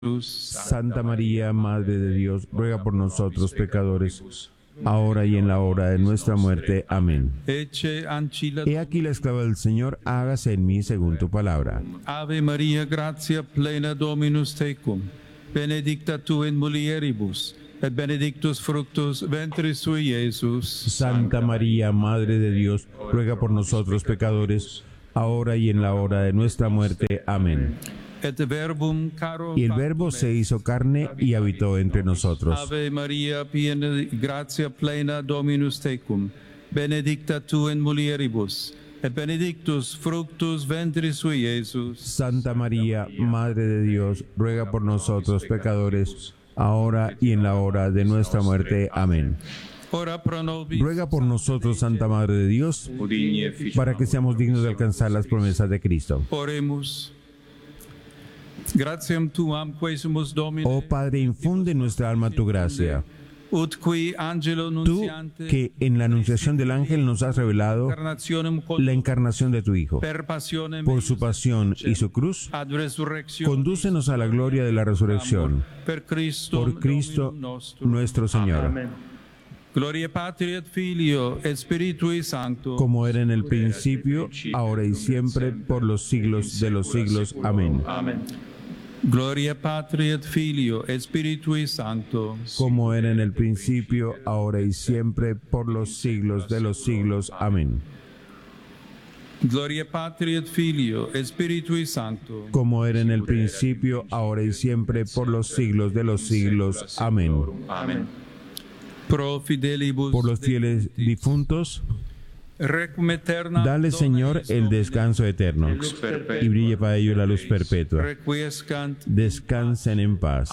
Santa María, Madre de Dios, ruega por nosotros pecadores, ahora y en la hora de nuestra muerte. Amén. He aquí la esclava del Señor, hágase en mí según tu palabra. Ave Maria, gratia plena Dominus tecum, benedicta tu in mulieribus, et benedictus fructus ventris tui, Iesus. Santa María, Madre de Dios, ruega por nosotros pecadores, ahora y en la hora de nuestra muerte. Amén. Y el Verbo se hizo carne y habitó entre nosotros. Ave Maria, piena gratia plena Dominus tecum, benedicta tu in mulieribus, et benedictus fructus ventris tui, Iesus. Santa María, Madre de Dios, ruega por nosotros pecadores, ahora y en la hora de nuestra muerte. Amén. Ruega por nosotros, Santa Madre de Dios, para que seamos dignos de alcanzar las promesas de Cristo. Oremos. Gratiam tuam quae sumus Domine. Oh Padre, infunde en nuestra alma tu gracia. Ut qui angelo Tú nunciante que en la anunciación del ángel nos has revelado la encarnación de tu Hijo. per passionem Por su pasión y su cruz, ad resurrectionem condúcenos a la gloria de la resurrección. per Christum Por Cristo nuestro Señor. Gloria Patri et Filio et Spiritui Sancto. Como era en el principio, ahora y siempre, por los siglos de los siglos. Amén. Gloria Patri et Filio et Spiritui Sancto. Como era en el principio, ahora y siempre, por los siglos de los siglos. Amén. Gloria Patri et Filio et Spiritui Sancto. Como era en el principio, ahora y siempre, por los siglos de los siglos. Amén. Pro fidelibus Por los fieles difuntos, requiem aeternam dale, Señor, el descanso eterno, y brille para ellos la luz perpetua. requiescant. Descansen en paz.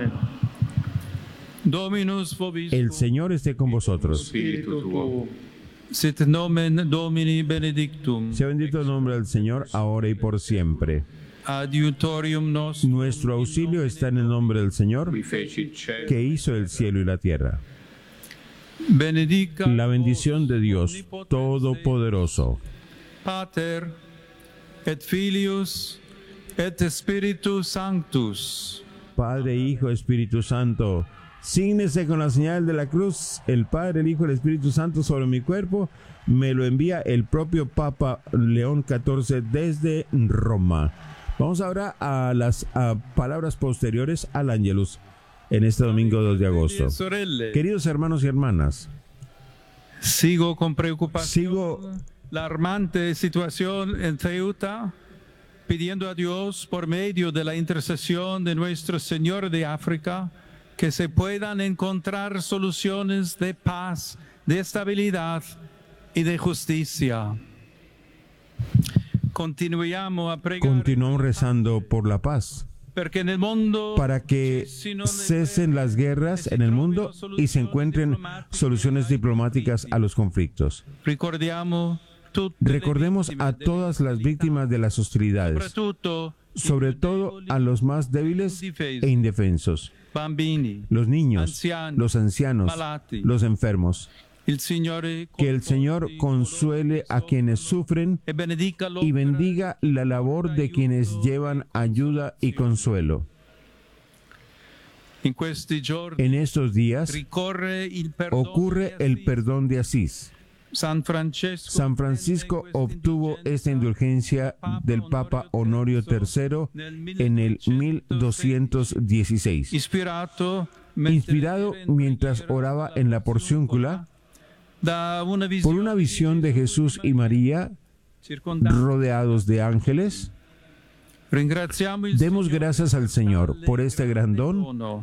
Dominus vobiscum. El Señor esté con vosotros. Sit nomen Domini benedictum. Sea bendito el nombre del Señor, ahora y por siempre. Adiutorium nostrum. Nuestro auxilio está en el nombre del Señor, que hizo el cielo y la tierra. Benedica La bendición de Dios Todopoderoso, Pater et Filius et Spiritus Sanctus. Padre, Hijo, Espíritu Santo, sígnese con la señal de la cruz, el Padre, el Hijo y el Espíritu Santo sobre mi cuerpo. Me lo envía el propio Papa León XIV desde Roma. Vamos ahora a las palabras posteriores al Ángelus en este domingo 2 de agosto. Queridos hermanos y hermanas, Sigo con preocupación sigo la alarmante situación en Ceuta, pidiendo a Dios por medio de la intercesión de nuestro Señor de África que se puedan encontrar soluciones de paz, de estabilidad y de justicia. Continuamos rezando por la paz, porque en el mundo, para que cesen las guerras en el mundo y se encuentren soluciones diplomáticas a los conflictos. Recordemos a todas las víctimas de las hostilidades, sobre todo a los más débiles e indefensos, los niños, los ancianos, los enfermos. Que el Señor consuele a quienes sufren y bendiga la labor de quienes llevan ayuda y consuelo. En estos días ocurre el perdón de Asís. San Francisco obtuvo esta indulgencia del Papa Honorio III en el 1216. Inspirado mientras oraba en la porciúncula, por una visión de Jesús y María rodeados de ángeles, demos gracias al Señor por este gran don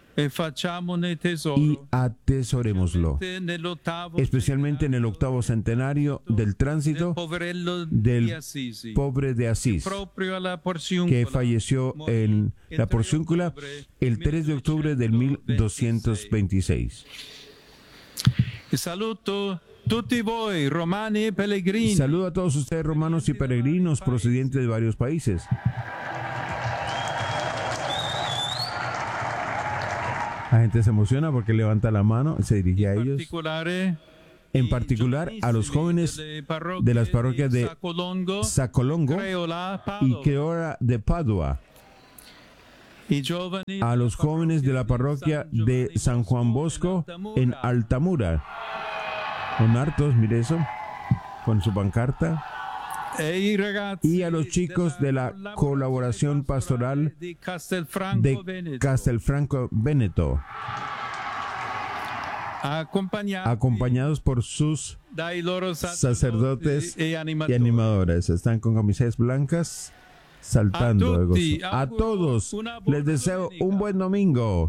y atesorémoslo, especialmente en el 8º centenario del tránsito del pobre de Asís, que falleció en la porciúncula el 3 de octubre del 1226. Saludo tutti voi, romani e pellegrini. Saludo a todos ustedes, romanos y peregrinos procedentes de varios países. La gente se emociona porque levanta la mano, se dirige a ellos. En particular a los jóvenes de las parroquias de Sacolongo y Creola de Padua. a los jóvenes de la parroquia de San Juan Bosco en Altamura. Con hartos, mire eso, con su pancarta. Y a los chicos de la colaboración pastoral de Castelfranco Veneto, acompañados por sus sacerdotes y animadores. Están con camisetas blancas, saltando de gozo. A todos les deseo un buen domingo.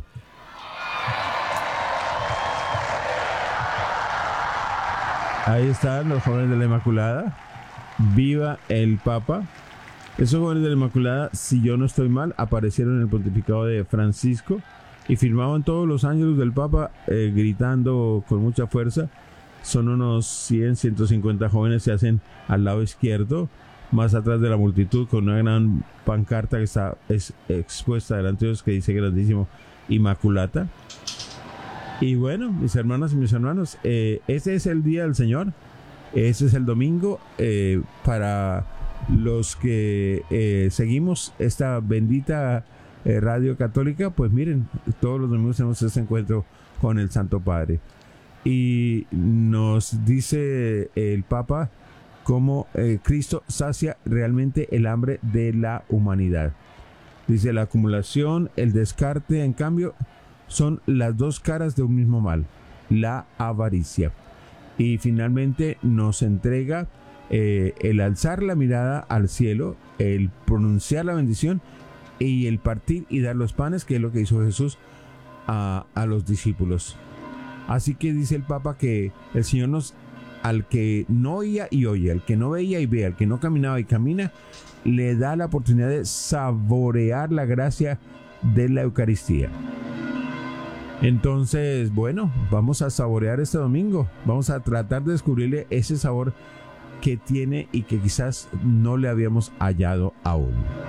Ahí están los jóvenes de la Inmaculada. Viva el Papa. Esos jóvenes de la Inmaculada, si yo no estoy mal, aparecieron en el pontificado de Francisco y firmaban todos los ángeles del Papa, gritando con mucha fuerza. Son unos 100, 150 jóvenes, se hacen al lado izquierdo, más atrás de la multitud, con una gran pancarta que está expuesta delante de ellos, que dice grandísimo Inmaculata. Y bueno, mis hermanas y mis hermanos, ese es el día del Señor. Ese es el domingo. Para los que seguimos esta bendita radio católica, pues miren, todos los domingos tenemos este encuentro con el Santo Padre. Y nos dice el Papa cómo Cristo sacia realmente el hambre de la humanidad. Dice: la acumulación, el descarte, en cambio, son las dos caras de un mismo mal, la avaricia. Y finalmente nos entrega el alzar la mirada al cielo, el pronunciar la bendición y el partir y dar los panes, que es lo que hizo Jesús a los discípulos. Así que dice el Papa que el Señor al que no oía y oye, al que no veía y ve, al que no caminaba y camina, le da la oportunidad de saborear la gracia de la Eucaristía. Entonces, bueno, vamos a saborear este domingo. Vamos a tratar de descubrirle ese sabor que tiene y que quizás no le habíamos hallado aún.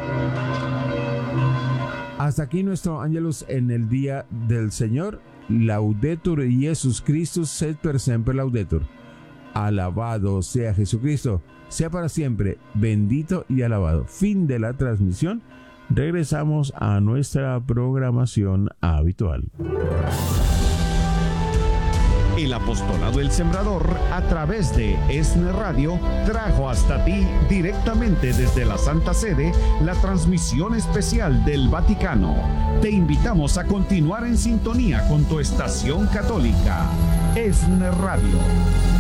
Hasta aquí nuestro Ángelus en el Día del Señor. Laudetur Jesus Christus, et per semper laudetur. Alabado sea Jesucristo, sea para siempre bendito y alabado. Fin de la transmisión. Regresamos a nuestra programación habitual. El Apostolado del Sembrador, a través de ESNE Radio, trajo hasta ti directamente desde la Santa Sede la transmisión especial del Vaticano. Te invitamos a continuar en sintonía con tu estación católica, ESNE Radio.